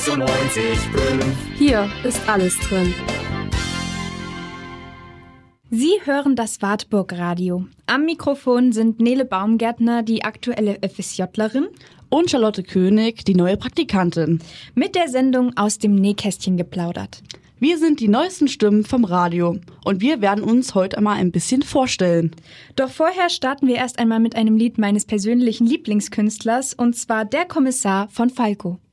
96,5. Hier ist alles drin. Sie hören das Wartburg-Radio. Am Mikrofon sind Nele Baumgärtner, die aktuelle FSJlerin, Und Charlotte König, die neue Praktikantin. mit der Sendung aus dem Nähkästchen geplaudert. Wir sind die neuesten Stimmen vom Radio und wir werden uns heute einmal ein bisschen vorstellen. Doch vorher starten wir erst einmal mit einem Lied meines persönlichen Lieblingskünstlers, und zwar Der Kommissar von Falco.